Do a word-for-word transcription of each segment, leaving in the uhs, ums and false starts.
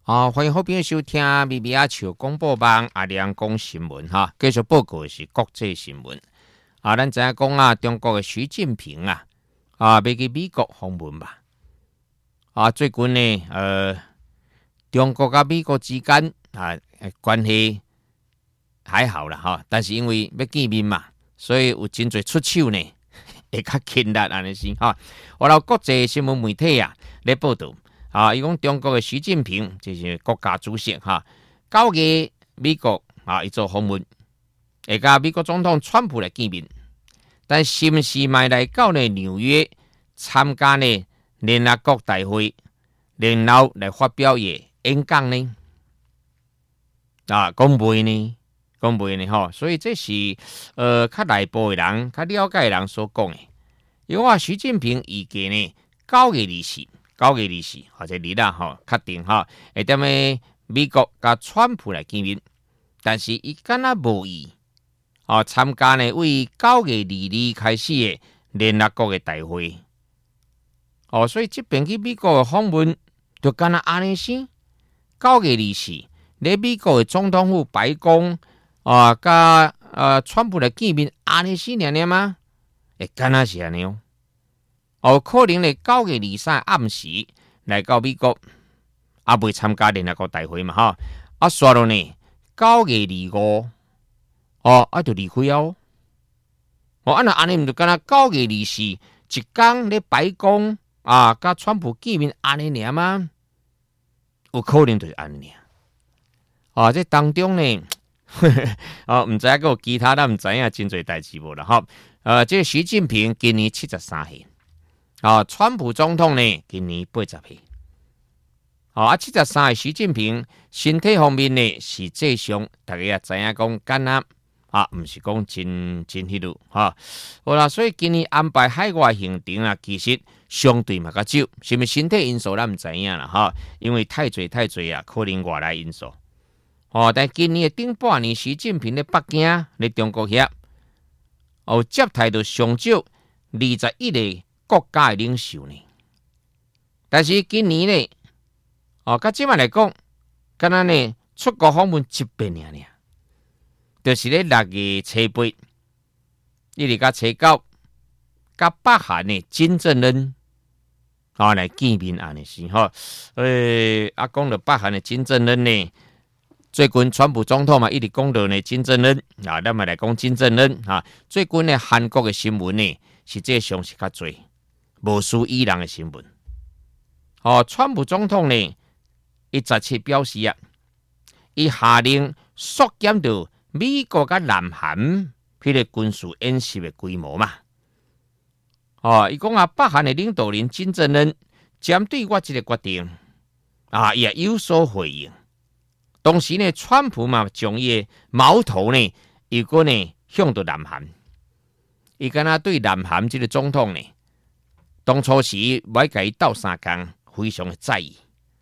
好，欢迎好朋友收听咪咪阿笑广播网阿亮讲新闻哈。继续报告的是国际新闻啊，咱知影讲啊，中国的习近平啊啊，要去美国访问吧。啊，最近呢，呃，中国跟美国之间啊关系还好啦哈，但是因为要见面嘛，所以有真侪出手呢。会较轻力安尼先哈，我老国际新闻媒体啊咧报道啊，伊讲中国的习近平就是国家主席哈，九月美国啊伊做访问，会甲美国总统川普来见面，但是毋是卖来到呢纽约参加呢联合国大会，然后来发表嘅演讲呢？啊，讲袂呢？讲袂呢吼，所以这是呃较内部的人、较了解的人所讲的。因为话习近平预计呢九月二四、九月二四或者日啦吼，确定吼会踮咧美国甲川普来见面，但是伊敢若无意哦参加呢为九月二日开始的联合国的大会。哦，所以这边去美国的访问就敢若安尼先，九月二四，咧美国的总统府白宫。啊，甲呃，川普来见面，安尼是尔尔吗？会敢若是安尼哦。哦，可能咧九月二三暗时来到美国，啊，未参加联合国大会嘛，哈。啊，刷落呢，九月二五，哦，啊，就离开哦。哦，啊，那安尼毋就敢若九月二四一天咧白宫啊，甲川普见面安尼尔吗？有可能就是安尼尔。啊，这当中呢。哦，唔知影个其他咱唔知影真侪代志无啦哈。呃，这个习近平今年七十三岁，啊，川普总统呢今年八十岁。哦，啊，七十三岁习近平身体方面呢是正常，大家也知影讲干呐啊，唔是讲真真迄路哈。好啦，所以今年安排海外行程啊，其实相对嘛较少，是咪身体因素咱唔知影啦哈，因为太侪太侪啊，可能外来因素。哦，但今年的顶半年，习近平咧北京咧中国遐，哦接待到上少二十一个国家的领袖呢。但是今年呢，哦，甲即摆来讲，敢若呢出国访问一遍尔尔，就是咧六月初八，一直甲初九，甲北韩的金正恩啊来见面安尼是吼。诶，啊讲到北韩的金正恩呢。最近川普总统嘛，一直讲到呢金正恩啊，咱们来讲金正恩啊。最近呢，韩国的新闻呢，实际上是较多，无输伊朗的新闻。哦，川普总统呢，伊十七表示啊，伊下令缩减到美国甲南韩迄个军事演习的规模嘛。哦，伊讲啊，北韩的领导人金正恩针对我这个决定啊，也有所回应。同时呢，川普嘛将伊的矛头呢，如果呢向到南韩，伊敢若对南韩这个总统呢，当初时要甲伊斗相共，非常的在意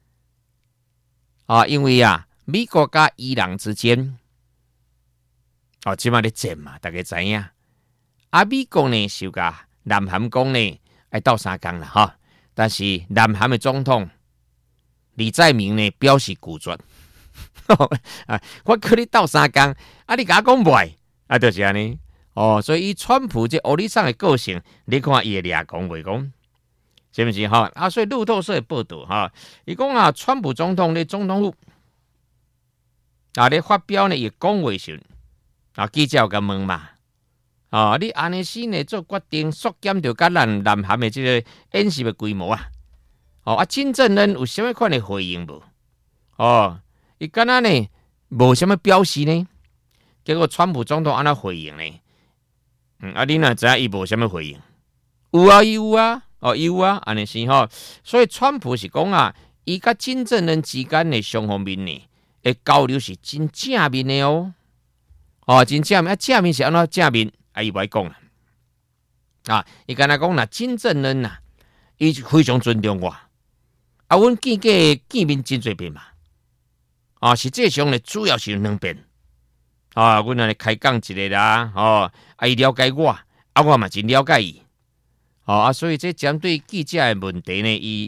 啊，因为啊，美国甲伊朗之间，哦，即马咧战嘛，大家知影。啊，美国呢就甲南韩讲呢，爱斗相共啦哈，但是南韩的总统李在明呢表示拒绝。啊！我叫你斗相共，啊！你甲我讲袂，啊，就是安尼。哦，所以以川普这欧里桑的个性，你看伊会俩讲袂讲，是不是哈？啊，所以路透社报道哈，伊讲啊，川普总统咧总统府啊咧发表呢伊讲话时，啊记者有甲问嘛，啊，你安尼时呢做决定缩减掉甲咱南韩的这个演习的规模啊？哦，啊，金正恩有啥物款的回应无？哦。伊敢若呢，无什么表示呢？结果川普总统安那回应呢？嗯，啊，你哪知影伊无什么回应？有啊，有啊，哦，有啊，安尼是吼。所以川普是讲啊，伊甲金正恩之间的双方面呢，诶交流是真正面的哦。哦，真正面啊，正面是安怎正面？啊，伊袂讲啊。啊，伊敢若讲啦，金正恩呐，伊非常尊重我。啊，阮见过见面真侪遍嘛。啊，实际上呢，主要是两边啊，阮安尼开讲一个啦，哦，啊，伊了解我，啊，我嘛真了解伊，哦啊，所以这针对记者的问题呢，伊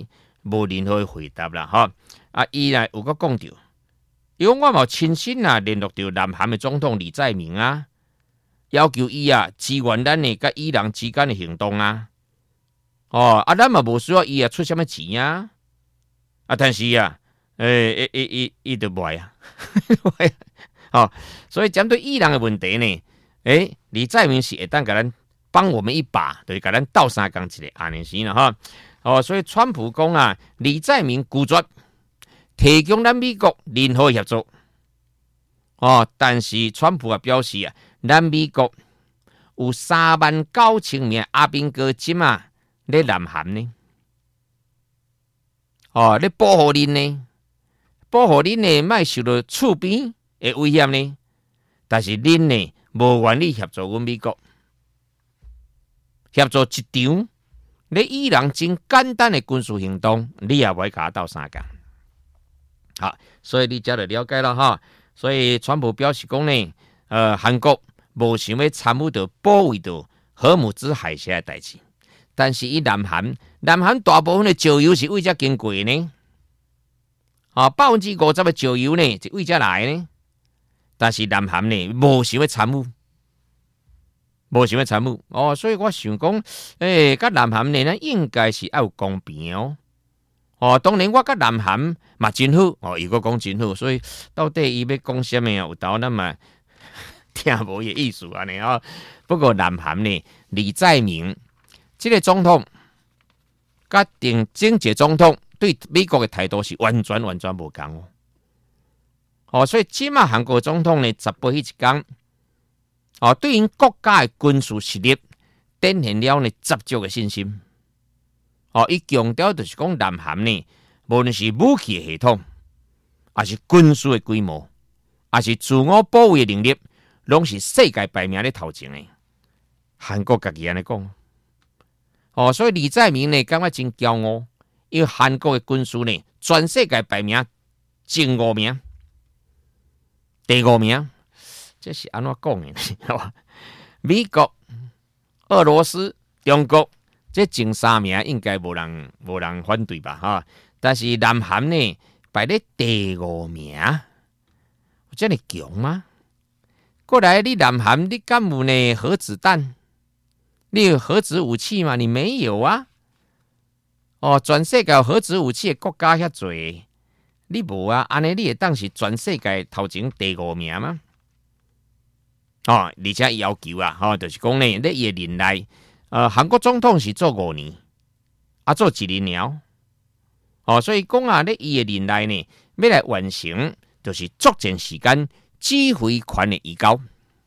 无任何回答啦，哈啊，伊呢有个讲到，伊讲我嘛亲身啊联络到南韩的总统李在明啊，要求伊啊支援咱的甲伊朗之间的行动啊，哦啊，咱嘛无需要伊啊出什么钱啊，啊，但是啊，诶诶诶诶，伊就不爱啊，哦，所以针对伊朗的问题呢，诶，李在明是会当甲咱帮我们一把，就是甲咱斗相共一个安尼先啦，哈。哦，所以川普讲啊，李在明拒绝提供咱美国任何协助。哦，但是川普啊表示啊，咱美国有三万九千名阿兵哥金啊，咧南韩呢。哦，咧保护恁呢，保护恁呢，莫受到厝边的威胁呢。但是恁呢，无愿意协助阮美国，协助一场。你伊朗真简单的军事行动，你也袂甲斗相共。好，所以你才就了解了哈。所以川普表示讲呢，呃，韩国无想要参与到保卫到荷姆兹海峡的代志，但是以南韩，南韩大部分的石油是为遮经过呢，啊，百分之五十的石油呢是为遮来呢，但是南韩呢无想要参与。无想要参与哦，所以我想讲，诶、欸，甲南韩呢，咱应该是要有公平哦。哦，当然我甲南韩嘛真好哦，伊个讲真好，所以到底伊要讲什么啊？有当咱嘛听无伊意思安尼啊。不过南韩呢，李在明这个总统，甲定政治总统对美国的态度是完全完全无同哦。哦，所以即马韩国总统呢，十八迄一天。哦，对因国家的军事实力展现了呢十足的信心。哦，伊强调就是讲南韩呢，无论是武器的系统，还是军事的规模，还是自我保卫的能力，拢是世界排名咧头前的。韩国家己安尼讲。哦，所以李在明呢，感觉真骄傲，因为韩国的军事呢，全世界排名前五名，第五名。这是安怎讲的？美国、俄罗斯、中国，这前三名应该无人无人反对吧？哈！但是南韩呢排咧第五名，有这么强吗？过来，你南韩你敢有呢核子弹？你有核子武器吗？你没有啊！哦，全世界有核子武器的国家遐多，你无啊？安尼你会当是全世界头前第五名吗？哦，而且要求啊，吼、哦，就是讲呢，咧伊年内，呃，韩国总统是做五年，啊，做一年了，哦，所以讲啊，咧伊年内呢，要来完成，就是作战时间指挥权的移交。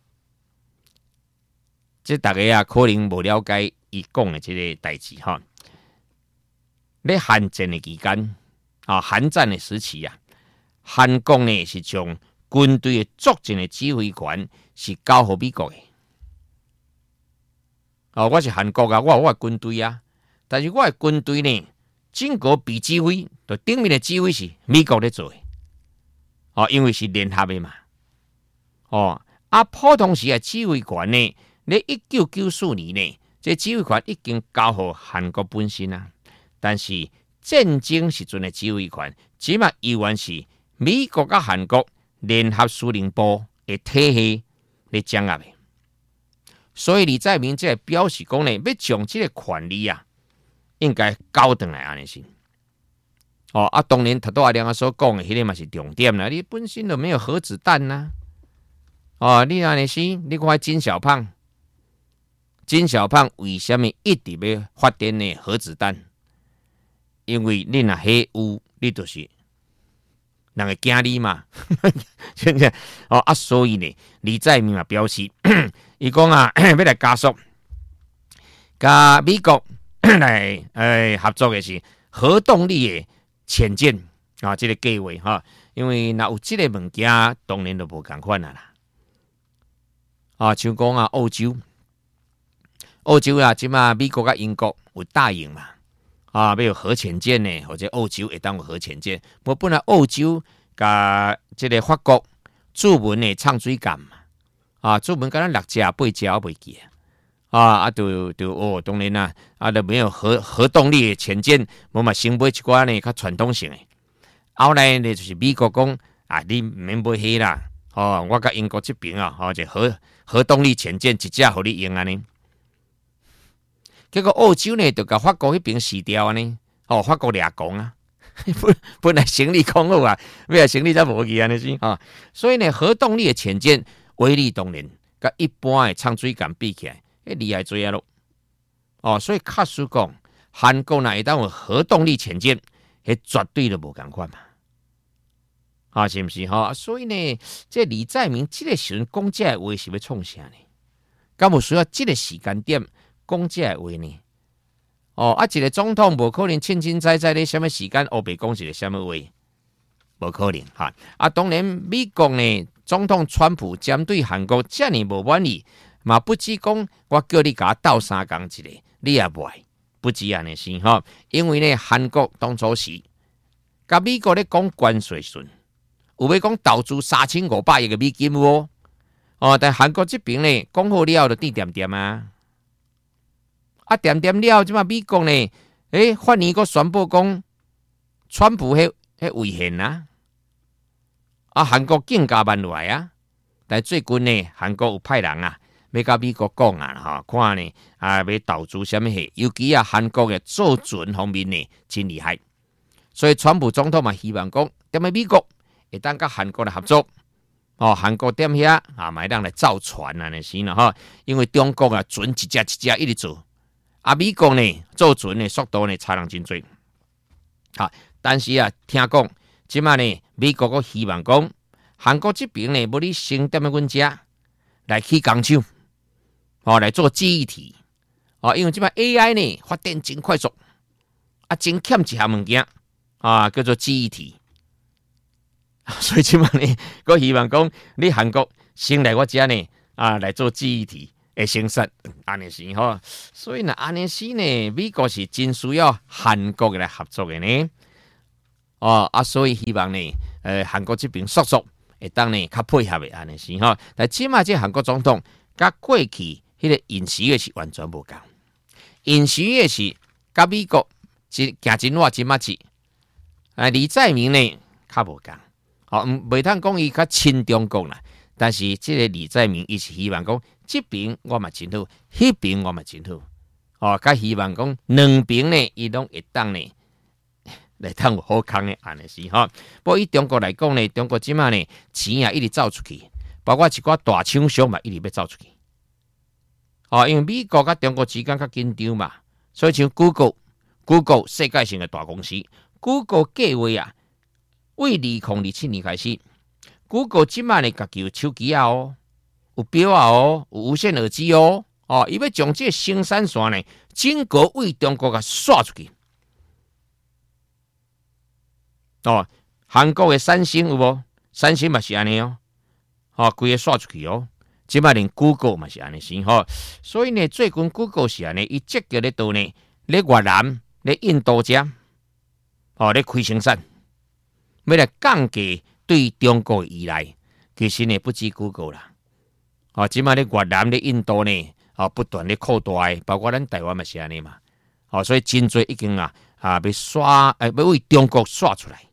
即大家啊，可能无了解伊讲的这个代志哈。咧韩战的期间，啊，韩战的时期啊，韩国呢是将军队的作战的指挥权是交予美国的。哦，我是韩国啊，我有我的军队啊，但是我的军队呢，整个被指挥，就顶面的指挥是美国咧做的。哦，因为是联合的嘛。哦，啊，普通时的指挥权呢，咧一九九四年呢，这指挥权已经交予韩国本身啊。但是战争时阵的指挥权，起码依然是美国甲韩国联合司令部的体系来掌握的。所以李在明这表示讲呢，要将这个权利啊，应该交回来安尼先。哦啊，当然，头拄阿亮所讲的，迄个嘛是重点啦。你本身就没有核子弹呐、啊。哦，你安尼是，你看金小胖，金小胖为什么一直要发展呢核子弹？因为你若迄有，你就是人会惊你嘛。哦啊，所以呢，李在明嘛表示，伊讲啊，要来加速，甲美国来诶合作的是核动力的潜舰啊，这个计划哈。因为若有这个物件，当然就无共款啦啦。啊，像讲啊，欧洲，欧洲啊，即马美国甲英国有答应嘛。啊，要有核潜舰呢，或者欧洲会当有核潜舰。我本来欧洲甲这个法国驻门的唱水舰嘛，啊，驻门敢若六只八只我袂记啊啊，就就哦，当然啦，啊，都没有核核动力的潜舰，无嘛先买一寡呢较传统性的。后来呢，就是美国讲啊，你唔免买迄啦，哦，我甲英国这边啊，哦，就核核动力潜舰一只互你用安尼。结果澳洲呢，就甲法国迄边死掉安尼，哦，法国掠讲啊。本本来行李空好啊，为了行李才无去安尼是啊，所以呢，核动力的潜舰威力当然，甲一般的畅水舰比起来，迄厉害多啊咯。哦，所以确实讲，韩国若会当有核动力潜舰，迄绝对都无共款嘛。啊，是毋是哈？所以呢，这李在明这个时阵讲这话是要创啥呢？敢有需要这个时间点讲这话呢？哦，啊，一个总统无可能清清在在咧，什么时间黑白讲一个什么话，无可能哈。啊，当然美国呢，总统川普针对韩国遮尔无满意，嘛不止讲我叫你甲我斗三工一个，你也不爱，不止安尼是哈。因为呢，韩国当初时甲美国咧讲关税时，有要讲投资三千五百亿嘅美金哦。哦，但韩国这边呢，讲好了就点点点啊。啊，点点了，即嘛美国呢？诶，发言个宣布讲，川普迄迄违宪啊！啊，韩国更加万来啊！但最近呢，韩国有派人啊，要甲美国讲啊，吼，看呢啊，要投资什么嘢？尤其啊，韩国嘅做准方面呢，真厉害。所以，川普总统嘛，希望讲，踮喺美国会当甲韩国来合作。哦，韩国踮遐啊，咪当来造船啊，那是啦，吼，因为中国啊，准一只一只一直做。啊，美国呢做船的速度呢差人真多，啊，但是啊，听讲即马呢，美國個希望講韓國這邊呢，要你先踮喺阮遮來起工廠，哦，來做記憶體，哦，因為即馬 A I 呢發展真快速，啊，真欠一項物件啊，叫做記憶體，所以即馬呢，我希望講你韓國先來我遮呢，啊，來做記憶體。會成實安尼是吼，所以呢安尼是呢，美國是真需要韓國來合作嘅呢。哦啊，所以希望呢，誒韓國這邊速速會當呢較配合嘅安尼是吼。但起碼這韓國總統甲過去迄個尹錫悅是完全無共，尹錫悅是甲美國真行真話真乜字，誒李在明呢較無共，哦唔袂通講伊較親中國啦。但是這個李在明伊是希望講，這邊我嘛真好，迄邊我嘛真好，哦，甲希望講兩邊呢，伊攏會當呢來當有好康的安尼是吼。不過以中國來講呢，中國即馬呢錢也一直走出去，包括一寡大廠商嘛一直要走出去。哦，因為美國甲中國之間較緊張嘛，所以像 Google，Google 世界性嘅大公司 ，Google 計劃啊，為二零二七年開始。Google 即馬呢，家己有手機啊哦，有錶啊哦，有無線耳機哦，哦，伊要將這生產線呢，整個為中國嘅刷出去。哦，韓國嘅三星有無？三星嘛是安尼哦，哦，規個刷出去哦。即馬連 Google 嘛是安尼先吼，所以呢，最近 Google 是安尼，伊積極咧度呢，咧越南、咧印度遮，哦，咧開生產，要來降低對中國依賴，其實呢不止 Google 啦，哦，即馬咧越南、咧印度呢，哦不斷咧擴大，包括咱台灣嘛是安尼嘛，哦，所以真多已經啊啊被刷，誒、呃、要為中國刷出來。